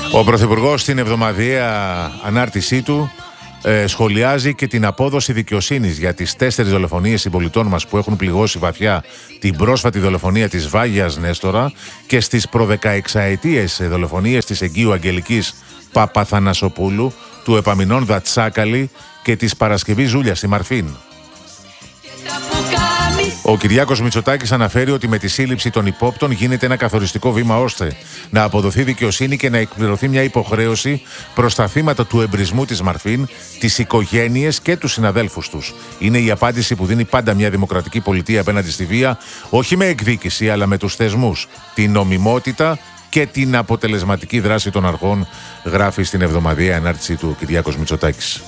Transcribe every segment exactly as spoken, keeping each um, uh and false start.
Ο Πρωθυπουργός στην εβδομαδιαία ανάρτησή του ε, σχολιάζει και την απόδοση δικαιοσύνης για τις τέσσερις δολοφονίες συμπολιτών μας που έχουν πληγώσει βαθιά την πρόσφατη δολοφονία της Βάγιας Νέστορα και στις προδεκαεξαετίες δολοφονίες της εγκύου Αγγελικής Παπαθανασοπούλου, του Επαμινώνδα Τσάκαλη και της Παρασκευής Ζούλια στη Μαρφίν. Ο Κυριάκος Μητσοτάκης αναφέρει ότι με τη σύλληψη των υπόπτων γίνεται ένα καθοριστικό βήμα ώστε να αποδοθεί δικαιοσύνη και να εκπληρωθεί μια υποχρέωση προς τα θύματα του εμπρισμού της Μαρφίν, τις οικογένειες και τους συναδέλφους τους. Είναι η απάντηση που δίνει πάντα μια δημοκρατική πολιτεία απέναντι στη βία, όχι με εκδίκηση αλλά με τους θεσμούς, την νομιμότητα και την αποτελεσματική δράση των αρχών, γράφει στην εβδομαδιαία ανάρτησή του ο Κυριάκος Μητσοτάκης.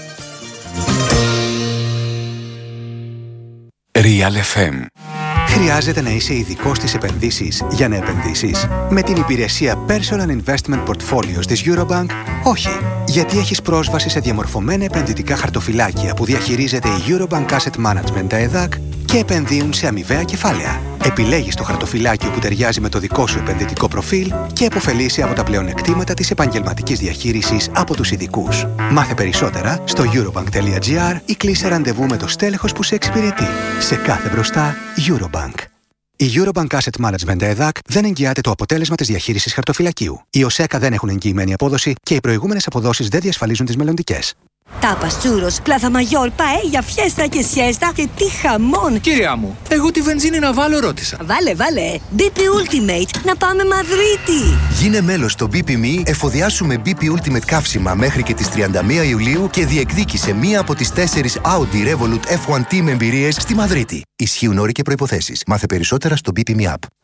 Real εφ εμ. Χρειάζεται να είσαι ειδικός στις επενδύσεις για να επενδύσεις? Με την υπηρεσία Personal Investment Portfolios της Eurobank, όχι. Γιατί έχεις πρόσβαση σε διαμορφωμένα επενδυτικά χαρτοφυλάκια που διαχειρίζεται η Eurobank Asset Management, τα ΕΔΑΚ, και επενδύουν σε αμοιβαία κεφάλαια. Επιλέγεις το χαρτοφυλάκιο που ταιριάζει με το δικό σου επενδυτικό προφίλ και επωφελείσαι από τα πλεονεκτήματα της επαγγελματικής διαχείρισης από τους ειδικούς. Μάθε περισσότερα στο eurobank.gr ή κλείσε ραντεβού με το στέλεχος που σε εξυπηρετεί. Σε κάθε μπροστά, Eurobank. Η Eurobank Asset Management ΕΔΑΚ δεν εγγυάται το αποτέλεσμα της διαχείρισης χαρτοφυλακίου. Οι ΟΣΕΚΑ δεν έχουν εγγυημένη απόδοση και οι προηγούμενες αποδόσεις δεν διασφαλίζουν τις μελλοντικές. Τάπας, τσούρος, πλάθα μαγιόρ, παέλια, φιέστα και σιέστα και τι χαμόν! Κυρία μου, εγώ τη βενζίνη να βάλω ρώτησα. Βάλε, βάλε! μπι πι Ultimate, να πάμε Μαδρίτη! Γίνε μέλος στο μπι πι εμ ι, εφοδιάσου με μπι πι Ultimate καύσιμα μέχρι και τις τριάντα μία Ιουλίου και διεκδίκησε μία από τις τέσσερις Audi Revolut εφ ουάν Team εμπειρίες στη Μαδρίτη. Ισχύουν όροι και προϋποθέσεις. Μάθε περισσότερα στο μπι πι εμ ι App.